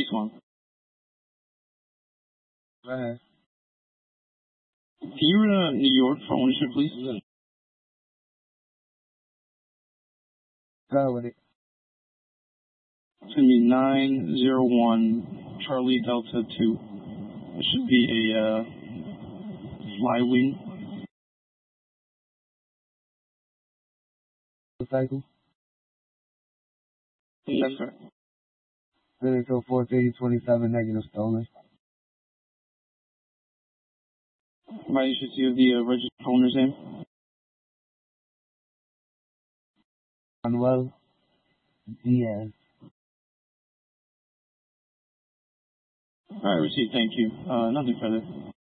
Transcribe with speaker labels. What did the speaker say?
Speaker 1: one.
Speaker 2: Go ahead.
Speaker 1: Can you read New York for ownership, please?
Speaker 2: Go with it.
Speaker 1: It's going to be 901 Charlie Delta 2. It should be a Flywing.
Speaker 2: Cycle?
Speaker 1: Yes, sir.
Speaker 2: Then until 4/30/27 negative stolen.
Speaker 1: Right, you should see the registered owner's name.
Speaker 2: Manuel Diaz.
Speaker 1: All right, receipt. Thank you. Nothing further.